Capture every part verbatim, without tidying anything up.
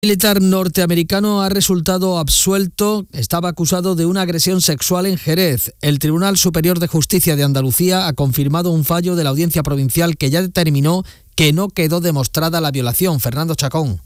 El militar norteamericano ha resultado absuelto, estaba acusado de una agresión sexual en Jerez. El Tribunal Superior de Justicia de Andalucía ha confirmado un fallo de la Audiencia Provincial que ya determinó que no quedó demostrada la violación. Fernando Chacón.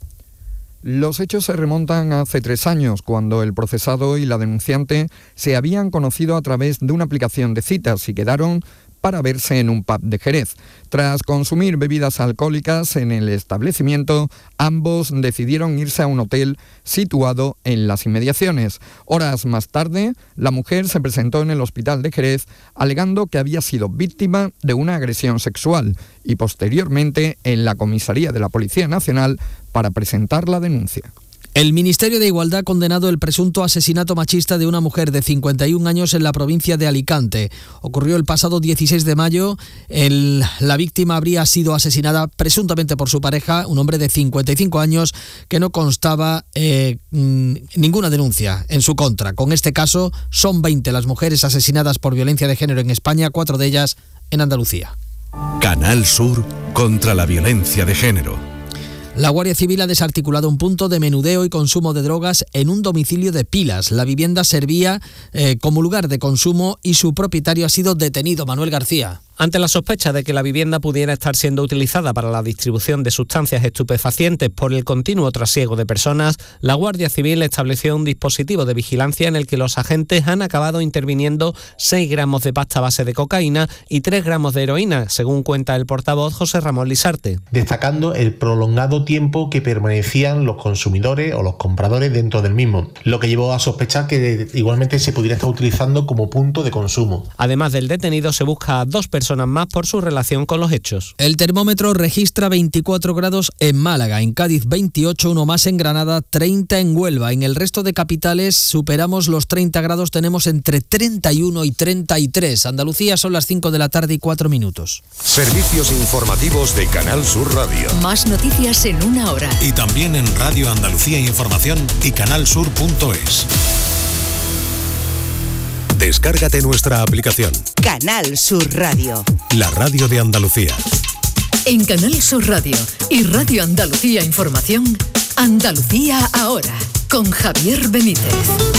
Los hechos se remontan a hace tres años, cuando el procesado y la denunciante se habían conocido a través de una aplicación de citas y quedaron para verse en un pub de Jerez. Tras consumir bebidas alcohólicas en el establecimiento, ambos decidieron irse a un hotel situado en las inmediaciones. Horas más tarde, la mujer se presentó en el hospital de Jerez alegando que había sido víctima de una agresión sexual y posteriormente en la comisaría de la Policía Nacional para presentar la denuncia. El Ministerio de Igualdad ha condenado el presunto asesinato machista de una mujer de cincuenta y un años en la provincia de Alicante. Ocurrió el pasado dieciséis de mayo. El, la víctima habría sido asesinada presuntamente por su pareja, un hombre de cincuenta y cinco años, que no constaba eh, ninguna denuncia en su contra. Con este caso, son veinte las mujeres asesinadas por violencia de género en España, cuatro de ellas en Andalucía. Canal Sur contra la violencia de género. La Guardia Civil ha desarticulado un punto de menudeo y consumo de drogas en un domicilio de Pilas. La vivienda servía eh, como lugar de consumo y su propietario ha sido detenido. Manuel García. Ante la sospecha de que la vivienda pudiera estar siendo utilizada para la distribución de sustancias estupefacientes por el continuo trasiego de personas, la Guardia Civil estableció un dispositivo de vigilancia en el que los agentes han acabado interviniendo seis gramos de pasta base de cocaína y tres gramos de heroína, según cuenta el portavoz José Ramón Lisarte. Destacando el prolongado tiempo que permanecían los consumidores o los compradores dentro del mismo, lo que llevó a sospechar que igualmente se pudiera estar utilizando como punto de consumo. Además del detenido, se busca a dos personas más por su relación con los hechos. El termómetro registra veinticuatro grados en Málaga, en Cádiz veintiocho, uno más en Granada, treinta en Huelva. En el resto de capitales superamos los treinta grados, tenemos entre treinta y uno y treinta y tres. Andalucía son las cinco de la tarde y cuatro minutos. Servicios informativos de Canal Sur Radio. Más noticias en una hora. Y también en Radio Andalucía Información y canalsur punto es. Descárgate nuestra aplicación. Canal Sur Radio. La radio de Andalucía. En Canal Sur Radio y Radio Andalucía Información, Andalucía ahora, con Javier Benítez.